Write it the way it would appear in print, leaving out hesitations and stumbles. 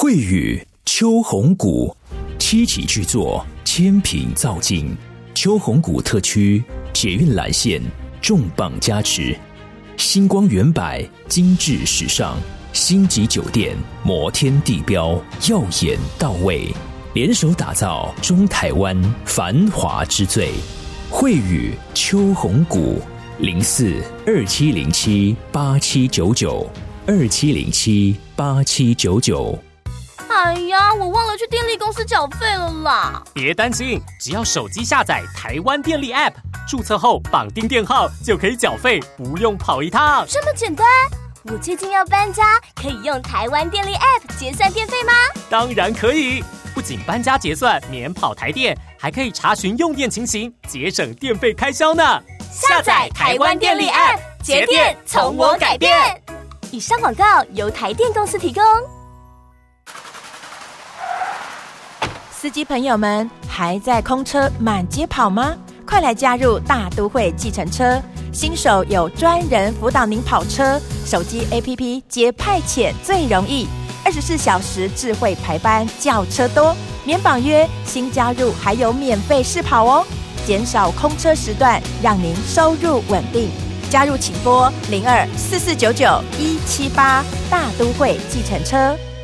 惠宇秋红谷七期巨作，千品造境，秋红谷特区捷运蓝线重磅加持，星光远百精致时尚，星级酒店摩天地标耀眼到位，联手打造中台湾繁华之最。惠宇秋红谷042707879927078799。 哎呀，我忘了去电力公司缴费了啦！ 别担心，只要手机下载台湾电力 App， 注册后绑定电号就可以缴费，不用跑一趟。 这么简单？我最近要搬家，可以用台湾电力 App 结算电费吗？ 当然可以，不仅搬家结算免跑台电，还可以查询用电情形，节省电费开销呢。 下载台湾电力 App， 节电从我改变。以上广告由台电公司提供。 司机朋友们，还在空车满街跑吗？快来加入大都会计程车，新手有专人辅导您跑车，手机 APP 接派遣最容易，24小时智慧排班，叫车多，免绑约，新加入还有免费试跑哦，减少空车时段，让您收入稳定。加入请拨024499-178，大都会计程车。